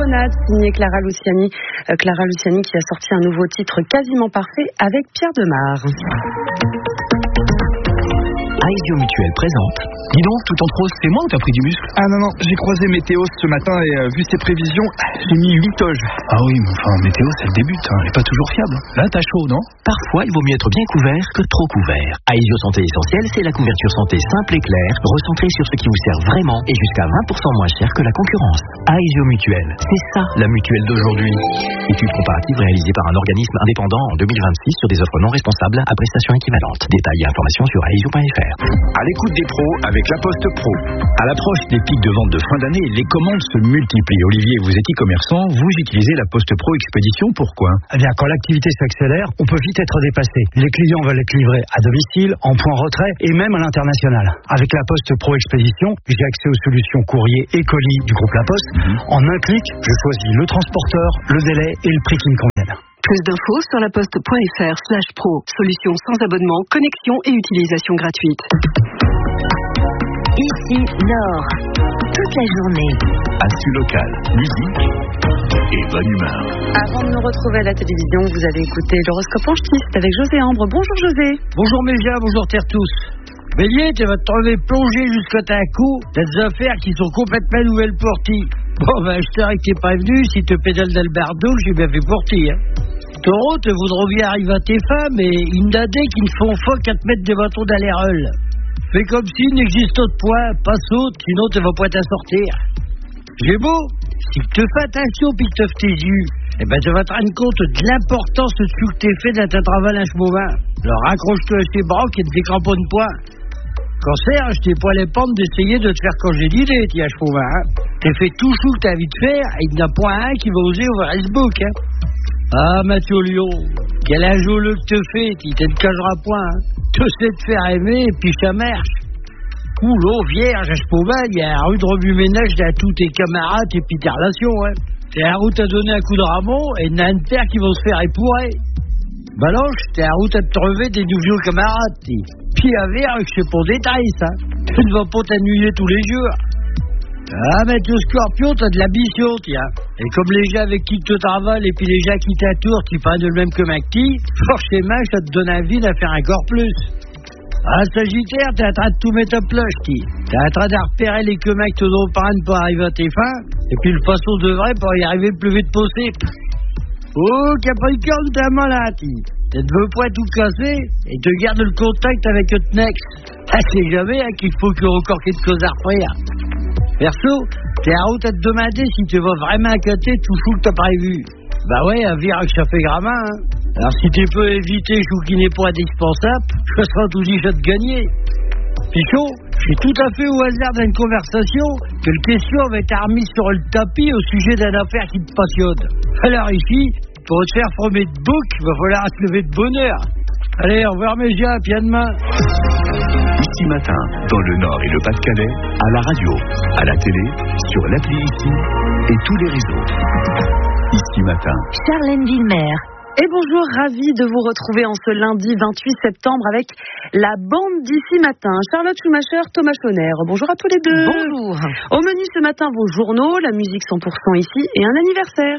Pardonnade, signé Clara Luciani. Clara Luciani qui a sorti un nouveau titre quasiment parfait avec Pierre Demar. Aesio Mutuel présente. Dis donc, tout en trop, c'est moi ou t'as pris du muscle? Ah non, j'ai croisé Météo ce matin et vu ses prévisions, j'ai mis 8 toges. Ah oui, mais enfin, Météo, c'est le début, elle est pas toujours fiable. Là, t'as chaud, non? Parfois, il vaut mieux être bien couvert que trop couvert. Aesio Santé Essentielle, c'est la couverture santé simple et claire, recentrée sur ce qui vous sert vraiment et jusqu'à 20% moins cher que la concurrence. Aesio Mutuel, c'est ça, la mutuelle d'aujourd'hui. Étude comparative réalisée par un organisme indépendant en 2026 sur des offres non responsables à prestations équivalentes. Détails et informations sur aesio.fr. À l'écoute des pros avec La Poste Pro. À l'approche des pics de vente de fin d'année, les commandes se multiplient. Olivier, vous êtes e-commerçant, vous utilisez La Poste Pro Expédition, pourquoi? Eh bien, quand l'activité s'accélère, on peut vite être dépassé. Les clients veulent être livrés à domicile, en point retrait et même à l'international. Avec La Poste Pro Expédition, j'ai accès aux solutions courrier et colis du groupe La Poste. En un clic, je choisis le transporteur, le délai et le prix qui me conviennent. Plus d'infos sur laposte.fr/pro. Solution sans abonnement, connexion et utilisation gratuite. Ici Nord, toute la journée. Actu local, musique et bonne humeur. Avant de nous retrouver à la télévision, vous allez écouter l'horoscope enchiste avec José Ambre. Bonjour José. Bonjour Méja, bonjour terre tous. Bélier, tu vas te trouver plongé jusqu'à ta cou dans des affaires qui sont complètement nouvelles pour ti. Bon ben, je t'aurais été prévenu, si te pédales d'Alberto, j'ai bien fait pour ti. Taureau, te voudront bien arriver à tes femmes et une dadée qui ne font pas qu'à te mettre des bâtons dans les rôles. Fais comme s'il n'existe autre point, pas saute, sinon tu vas pas t'en sortir. Gémeaux, si tu fais attention puis que tu ouvres tes yeux, eh ben tu vas te rendre compte de l'importance de ce que t'es fait dans ta travail un moment. Alors raccroche-toi à tes bras et te décramponne pas. Cancer, je t'ai pas les pentes d'essayer de te faire congédier, tiens, je trouve, T'es fait tout chou que t'as envie de faire et il n'y en a point un qui va oser ouvrir Facebook, Ah, Mathieu Lyon, quel injoleux que te fais, tu te cagera point, Tu sais te faire aimer et puis ça marche. L'eau vierge, je pourrais, il y a un rue de remue-ménage dans tous tes camarades et puis tes relations, T'es à route à donner un coup de rameau et il y en a un père qui va se faire épourer. Balanche, t'es à route à te trouver des nouveaux camarades, Puis à verre, c'est pour détail, ça. Tu ne vas pas t'ennuyer tous les jours. Ah, mais tu Scorpion, t'as de l'ambition, tiens. Et comme les gens avec qui tu travailles et puis les gens qui t'entourent, qui prennent le même que Macti, forcément, ça te donne envie d'en faire encore plus. Ah, Sagittaire, t'es en train de tout mettre à ploche, T'es en train de repérer les quemins que tu dois prendre pour arriver à tes fins, et puis le façon de vrai pour y arriver le plus vite possible. Oh, Capricorne, t'es malade, Tu ne veux pas tout casser et te garde le contact avec le next. Ah, c'est jamais qu'il faut qu'il y ait encore quelque chose à refaire. Perso, t'es à route à te demander si tu vas vraiment accater tout chou que t'as prévu. Bah ouais, à vire que ça fait gramin, Alors si tu peux éviter chou qui n'est pas indispensable, je serai tout dit à te gagner. Pichot, je suis tout à fait au hasard d'une conversation que le question va être remise sur le tapis au sujet d'une affaire qui te passionne. Alors ici, pour te faire former de bouc, il va falloir te lever de bonheur. Allez, au revoir mes gars, puis à demain. Ici Matin, dans le Nord et le Pas-de-Calais, à la radio, à la télé, sur l'appli Ici et tous les réseaux. Ici Matin. Charlène Villemer. Et bonjour, ravi de vous retrouver en ce lundi 28 septembre avec la bande d'Ici Matin. Charlotte Schumacher, Thomas Schoner. Bonjour à tous les deux. Bonjour. Au menu ce matin, vos journaux, la musique 100% ici et un anniversaire.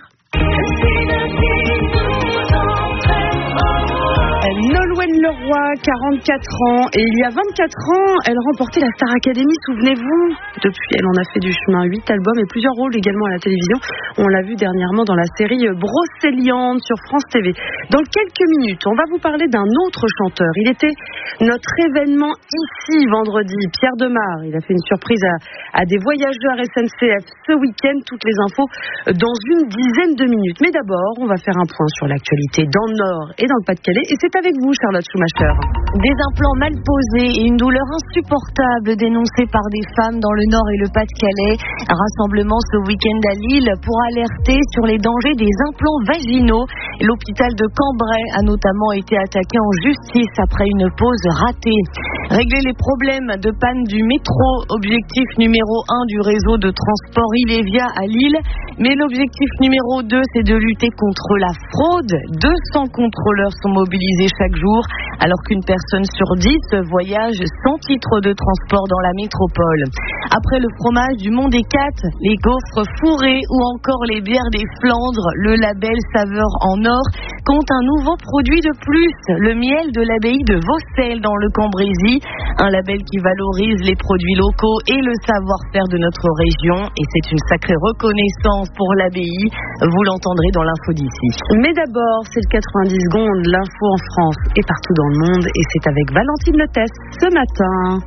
Nolwenn Leroy, 44 ans, et il y a 24 ans, elle remportait la Star Academy, souvenez-vous. Depuis, elle en a fait du chemin, 8 albums et plusieurs rôles également à la télévision. On l'a vu dernièrement dans la série Brocéliande sur France TV. Dans quelques minutes, on va vous parler d'un autre chanteur. Il était notre événement ici vendredi, Pierre Demar. Il a fait une surprise à des voyageurs SNCF ce week-end. Toutes les infos dans une dizaine de minutes. Mais d'abord, on va faire un point sur l'actualité dans le Nord et dans le Pas-de-Calais. Et c'est avec vous, Charlotte Schumacher. Des implants mal posés et une douleur insupportable dénoncée par des femmes dans le Nord et le Pas-de-Calais. Un rassemblement ce week-end à Lille pour alerter sur les dangers des implants vaginaux. L'hôpital de Cambrai a notamment été attaqué en justice après une pause ratée. Régler les problèmes de panne du métro, objectif numéro 1 du réseau de transport Ilévia à Lille. Mais l'objectif numéro 2, c'est de lutter contre la fraude. 200 contrôleurs sont mobilisés chaque jour, alors qu'une personne sur 10 voyage sans titre de transport dans la métropole. Après le fromage du Mont des Cates, les gaufres fourrées ou encore les bières des Flandres, le label Saveur en Or compte un nouveau produit de plus, le miel de l'abbaye de Vaucelles dans le Cambrésis, un label qui valorise les produits locaux et le savoir-faire de notre région, et c'est une sacrée reconnaissance pour l'abbaye, vous l'entendrez dans l'info d'ici. Mais d'abord, c'est le 90 secondes, l'info en France et partout dans le monde, et c'est avec Valentine Lettès ce matin.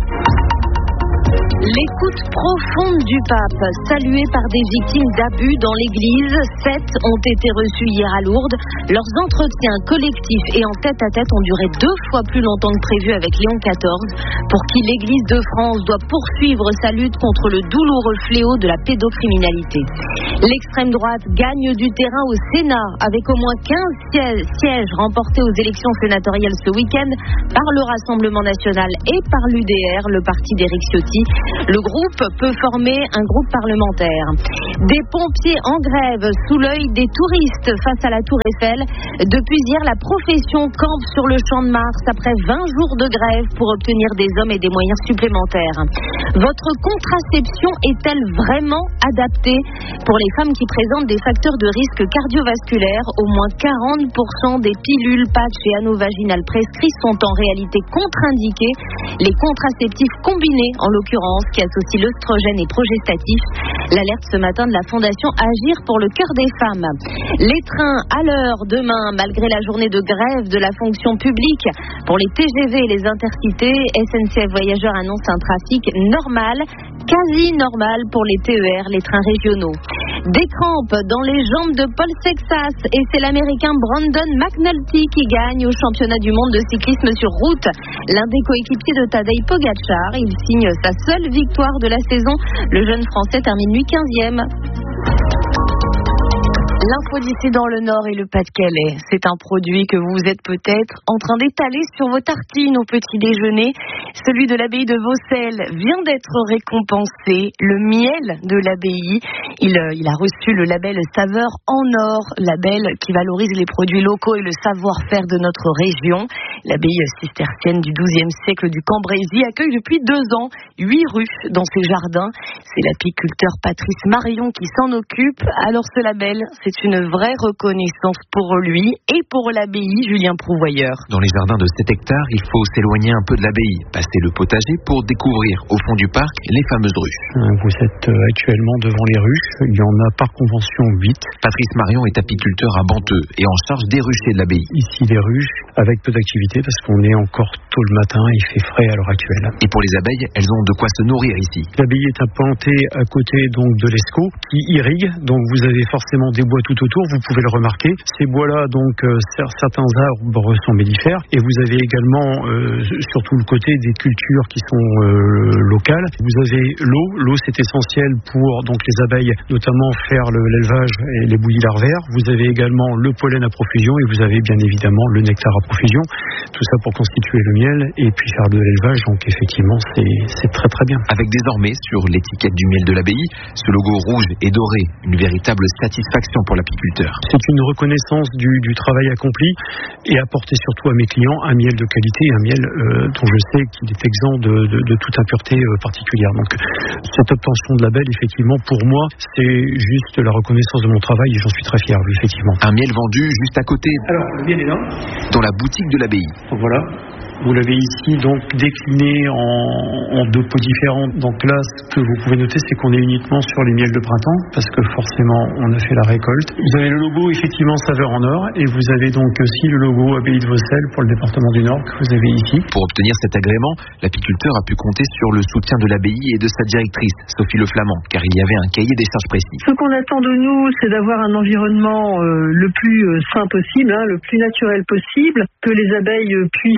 L'écoute profonde du pape, salué par des victimes d'abus dans l'église. 7 ont été reçus hier à Lourdes. Leurs entretiens collectifs et en tête-à-tête ont duré 2 fois plus longtemps que prévu avec Léon XIV, pour qui l'église de France doit poursuivre sa lutte contre le douloureux fléau de la pédocriminalité. L'extrême droite gagne du terrain au Sénat, avec au moins 15 sièges remportés aux élections sénatoriales ce week-end par le Rassemblement national et par l'UDR, le parti d'Éric Ciotti. Le groupe peut former un groupe parlementaire. Des pompiers en grève sous l'œil des touristes face à la Tour Eiffel. Depuis hier, la profession campe sur le Champ de Mars après 20 jours de grève pour obtenir des hommes et des moyens supplémentaires. Votre contraception est-elle vraiment adaptée pour les femmes qui présentent des facteurs de risque cardiovasculaire? Au moins 40% des pilules, patchs et anneaux vaginales prescrits sont en réalité contre-indiqués. Les contraceptifs combinés, en l'occurrence, qui associent l'œstrogène et progestatif. L'alerte ce matin de la Fondation Agir pour le cœur des femmes. Les trains à l'heure demain, malgré la journée de grève de la fonction publique. Pour les TGV et les intercités, SNCF Voyageurs annonce un trafic normal, quasi normal pour les TER, les trains régionaux. Des crampes dans les jambes de Paul Sexas et c'est l'Américain Brandon McNulty qui gagne au championnat du monde de cyclisme sur route. L'un des coéquipiers de Tadej Pogačar, il signe sa seule victoire de la saison. Le jeune Français termine lui 15e. L'info d'ici dans le Nord et le Pas-de-Calais, c'est un produit que vous êtes peut-être en train d'étaler sur vos tartines au petit déjeuner. Celui de l'abbaye de Vaucelles vient d'être récompensé, le miel de l'abbaye. Il a reçu le label Saveur en Or, label qui valorise les produits locaux et le savoir-faire de notre région. L'abbaye cistercienne du XIIe siècle du Cambrésis accueille depuis 2 ans 8 ruches dans ses jardins. C'est l'apiculteur Patrice Marion qui s'en occupe. Alors ce label, c'est une vraie reconnaissance pour lui et pour l'abbaye, Julien Prouvoyeur. Dans les jardins de 7 hectares, il faut s'éloigner un peu de l'abbaye, passer le potager pour découvrir au fond du parc les fameuses ruches. Vous êtes actuellement devant les ruches, il y en a par convention 8. Patrice Marion est apiculteur à Banteux et en charge des ruchers de l'abbaye. Ici les ruches avec peu d'activité parce qu'on est encore tôt le matin, il fait frais à l'heure actuelle. Et pour les abeilles, elles ont de quoi se nourrir ici. L'abbaye est implantée à côté donc de l'Escaut qui irrigue, donc vous avez forcément des bois tout autour, vous pouvez le remarquer. Ces bois-là, donc certains arbres sont mellifères et vous avez également sur tout le côté des cultures qui sont locales. Vous avez l'eau c'est essentiel pour donc les abeilles, notamment faire l'élevage et les bouillies larvaires. Vous avez également le pollen à profusion et vous avez bien évidemment le nectar à profusion. Tout ça pour constituer le miel et puis faire de l'élevage. Donc effectivement, c'est très très bien. Avec désormais sur l'étiquette du miel de l'abbaye, ce logo rouge et doré, une véritable satisfaction pour l'apiculteur. C'est une reconnaissance du travail accompli et apporter surtout à mes clients un miel de qualité, un miel dont je sais qu'il est exempt de toute impureté particulière. Donc cette obtention de label, effectivement, pour moi, c'est juste la reconnaissance de mon travail et j'en suis très fier, effectivement. Un miel vendu juste à côté. Alors, le miel est là. Dans la boutique de l'abbaye. Voilà. Vous l'avez ici donc décliné en 2 pots différents. Donc là, ce que vous pouvez noter, c'est qu'on est uniquement sur les miels de printemps, parce que forcément, on a fait la récolte. Vous avez le logo, effectivement, Saveur en Or, et vous avez donc aussi le logo Abbaye de Vaucelles pour le département du Nord que vous avez ici. Pour obtenir cet agrément, l'apiculteur a pu compter sur le soutien de l'abbaye et de sa directrice, Sophie Le Flamand, car il y avait un cahier des charges précis. Ce qu'on attend de nous, c'est d'avoir un environnement le plus sain possible, le plus naturel possible, que les abeilles puissent butiner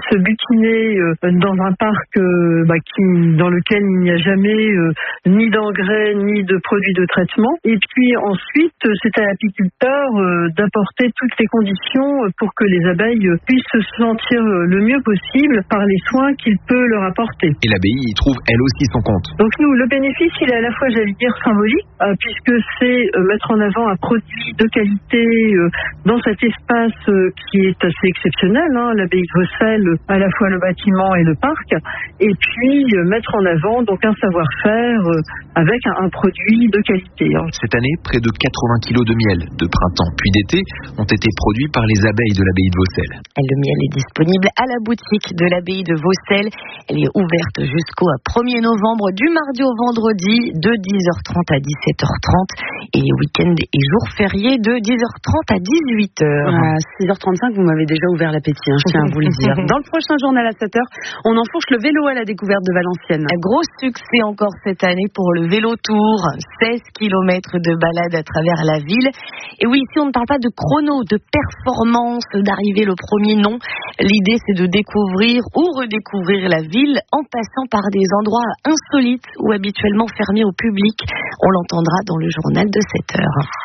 destinée dans un parc dans lequel il n'y a jamais ni d'engrais ni de produits de traitement. Et puis ensuite, c'est à l'apiculteur d'apporter toutes les conditions pour que les abeilles puissent se sentir le mieux possible par les soins qu'il peut leur apporter. Et l'abbaye y trouve elle aussi son compte. Donc nous, le bénéfice, il est à la fois, j'allais dire, symbolique, puisque c'est mettre en avant un produit de qualité dans cet espace qui est assez exceptionnel, l'abbaye de Vaucelles, à la fois le bâtiment et le parc, et puis mettre en avant donc un savoir-faire avec un produit de qualité. Cette année, près de 80 kilos de miel de printemps puis d'été ont été produits par les abeilles de l'abbaye de Vaucelles. Le miel est disponible à la boutique de l'abbaye de Vaucelles. Elle est ouverte jusqu'au 1er novembre, du mardi au vendredi, de 10h30 à 17h30, et les week-ends et jours fériés de 10h30 à 18h. À 6h35, vous m'avez déjà ouvert l'appétit, je tiens à vous le dire. Dans le prochain journal à 7h, on enfourche le vélo à la découverte de Valenciennes. Un gros succès encore cette année pour le vélo tour, 16 km de balade à travers la ville. Et oui, ici on ne parle pas de chrono, de performance, d'arriver le premier, non. L'idée c'est de découvrir ou redécouvrir la ville en passant par des endroits insolites ou habituellement fermés au public. On l'entendra dans le journal de 7h.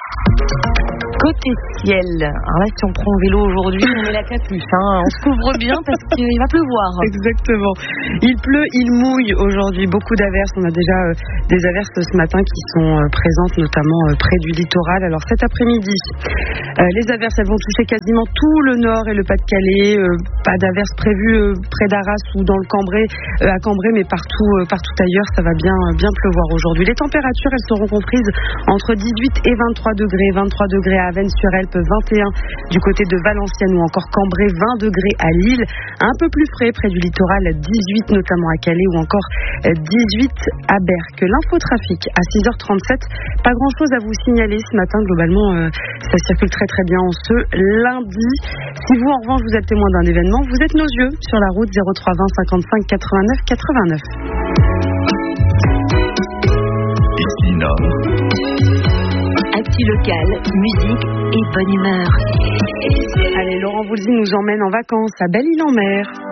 Côté ciel, alors là si on prend le vélo aujourd'hui, on met la capuche, on se couvre bien parce qu'il va pleuvoir. Exactement. Il pleut, il mouille aujourd'hui, beaucoup d'averses. On a déjà des averses ce matin qui sont présentes notamment près du littoral. Alors cet après-midi, les averses elles vont toucher quasiment tout le nord et le Pas-de-Calais. Pas d'averses prévues près d'Arras ou dans le Cambrai, à Cambrai, mais partout ailleurs, ça va bien pleuvoir aujourd'hui. Les températures elles seront comprises entre 18 et 23 degrés, 23 degrés à Avesnes-sur-Helpe, 21 du côté de Valenciennes ou encore Cambrai, 20 degrés à Lille, un peu plus frais près du littoral, 18 notamment à Calais ou encore 18 à Berck. L'infotrafic à 6h37, pas grand chose à vous signaler ce matin, globalement ça circule très très bien en ce lundi. Si vous en revanche vous êtes témoin d'un événement, vous êtes nos yeux sur la route 03 20 55 89 89. Ici Nord. Actu local, musique et bonne humeur. Allez, Laurent Voulzy nous emmène en vacances à Belle-Île-en-Mer.